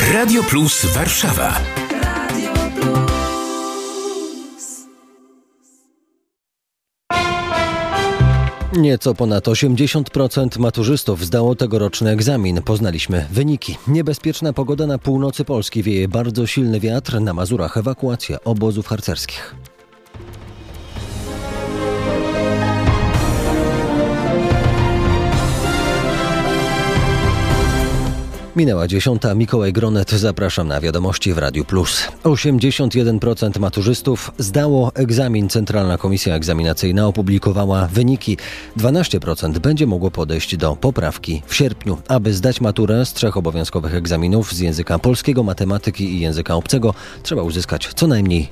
Radio Plus Warszawa. Nieco ponad 80% maturzystów zdało tegoroczny egzamin. Poznaliśmy wyniki. Niebezpieczna pogoda na północy Polski, wieje bardzo silny wiatr, na Mazurach ewakuacja obozów harcerskich. Minęła 10. Mikołaj Gronet. Zapraszam na wiadomości w Radiu Plus. 81% maturzystów zdało egzamin. Centralna Komisja Egzaminacyjna opublikowała wyniki. 12% będzie mogło podejść do poprawki w sierpniu. Aby zdać maturę z 3 obowiązkowych egzaminów z języka polskiego, matematyki i języka obcego, trzeba uzyskać co najmniej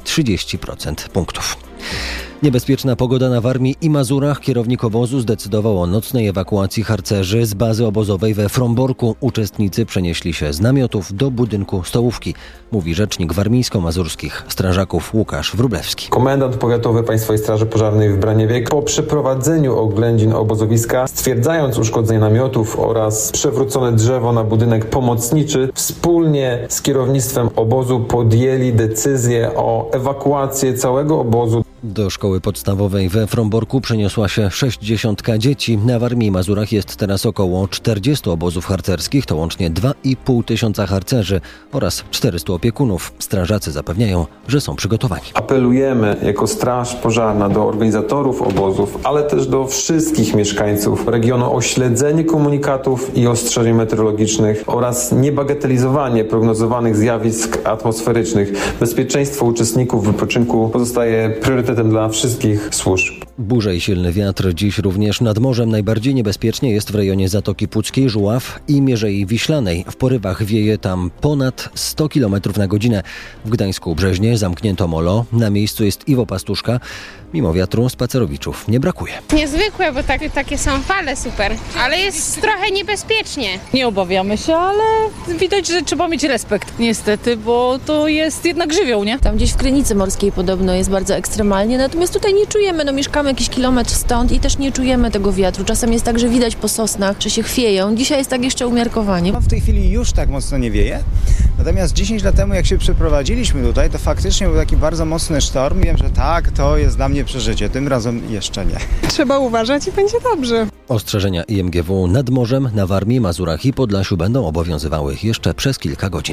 30% punktów. Niebezpieczna pogoda na Warmii i Mazurach. Kierownik obozu zdecydował o nocnej ewakuacji harcerzy z bazy obozowej we Fromborku. Uczestnicy przenieśli się z namiotów do budynku stołówki, mówi rzecznik warmińsko-mazurskich strażaków Łukasz Wróblewski. Komendant powiatowy Państwowej Straży Pożarnej w Braniewie po przeprowadzeniu oględzin obozowiska, stwierdzając uszkodzenie namiotów oraz przewrócone drzewo na budynek pomocniczy, wspólnie z kierownictwem obozu podjęli decyzję o ewakuacji całego obozu. Do szkoły podstawowej we Fromborku przeniosła się 60 dzieci. Na Warmii i Mazurach jest teraz około 40 obozów harcerskich, to łącznie 2,5 tysiąca harcerzy oraz 400 opiekunów. Strażacy zapewniają, że są przygotowani. Apelujemy jako Straż Pożarna do organizatorów obozów, ale też do wszystkich mieszkańców regionu o śledzenie komunikatów i ostrzeżeń meteorologicznych oraz niebagatelizowanie prognozowanych zjawisk atmosferycznych. Bezpieczeństwo uczestników wypoczynku pozostaje priorytetem dla wszystkich służb. Burze i silny wiatr dziś również nad morzem. Najbardziej niebezpiecznie jest w rejonie Zatoki Puckiej, Żuław i Mierzei Wiślanej. W porywach wieje tam ponad 100 km na godzinę. W Gdańsku Brzeźnie zamknięto molo. Na miejscu jest Iwo Pastuszka. Mimo wiatru spacerowiczów nie brakuje. Niezwykłe, bo takie są fale super, ale jest trochę niebezpiecznie. Nie obawiamy się, ale widać, że trzeba mieć respekt niestety, bo to jest jednak żywioł, nie? Tam gdzieś w Krynicy Morskiej podobno jest bardzo ekstremalnie, natomiast tutaj nie czujemy, mieszkamy jakiś kilometr stąd i też nie czujemy tego wiatru. Czasem jest tak, że widać po sosnach, że się chwieją. Dzisiaj jest tak jeszcze umiarkowanie. W tej chwili już tak mocno nie wieje, natomiast 10 lat temu, jak się przeprowadziliśmy tutaj, to faktycznie był taki bardzo mocny sztorm. Wiem, że tak, to jest dla mnie przeżycie. Tym razem jeszcze nie. Trzeba uważać i będzie dobrze. Ostrzeżenia IMGW nad morzem, na Warmii, Mazurach i Podlasiu będą obowiązywały jeszcze przez kilka godzin.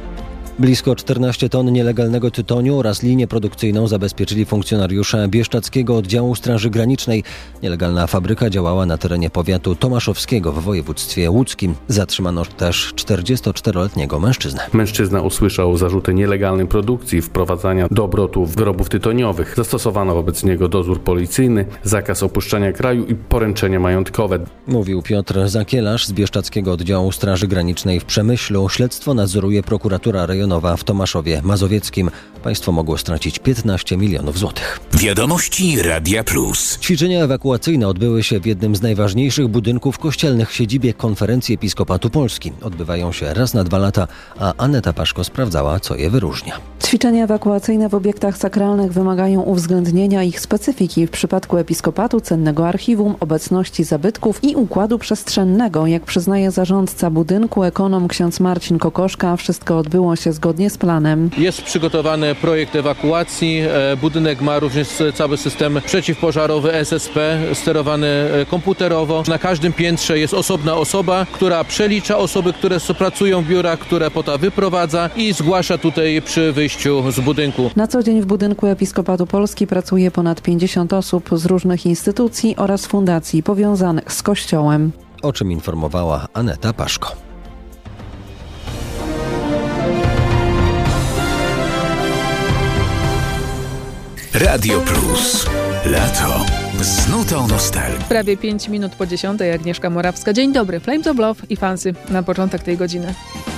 Blisko 14 ton nielegalnego tytoniu oraz linię produkcyjną zabezpieczyli funkcjonariusze Bieszczadzkiego Oddziału Straży Granicznej. Nielegalna fabryka działała na terenie powiatu tomaszowskiego w województwie łódzkim. Zatrzymano też 44-letniego mężczyznę. Mężczyzna usłyszał zarzuty nielegalnej produkcji, wprowadzania do obrotu wyrobów tytoniowych. Zastosowano wobec niego dozór policyjny, zakaz opuszczania kraju i poręczenie majątkowe. Mówił Piotr Zakielarz z Bieszczadzkiego Oddziału Straży Granicznej w Przemyślu. Śledztwo nadzoruje prokuratura rejonowa w Tomaszowie Mazowieckim. Państwo mogło stracić 15 milionów złotych. Wiadomości Radia Plus. Ćwiczenia ewakuacyjne odbyły się w jednym z najważniejszych budynków kościelnych w siedzibie Konferencji Episkopatu Polski. Odbywają się raz na 2 lata, a Aneta Paszko sprawdzała, co je wyróżnia. Ćwiczenia ewakuacyjne w obiektach sakralnych wymagają uwzględnienia ich specyfiki. W przypadku Episkopatu, cennego archiwum, obecności zabytków i układu przestrzennego. Jak przyznaje zarządca budynku, ekonom ksiądz Marcin Kokoszka, wszystko odbyło się zgodnie z planem. Jest przygotowany projekt ewakuacji. Budynek ma również cały system przeciwpożarowy SSP, sterowany komputerowo. Na każdym piętrze jest osobna osoba, która przelicza osoby, które pracują w biurach, które potem wyprowadza i zgłasza tutaj przy wyjściu z budynku. Na co dzień w budynku Episkopatu Polski pracuje ponad 50 osób z różnych instytucji oraz fundacji powiązanych z Kościołem. O czym informowała Aneta Paszko. Radio Plus. Lato z nutą nostalgii. Prawie 5 minut po 10:00, Agnieszka Morawska. Dzień dobry, Flames of Love i Fancy na początek tej godziny.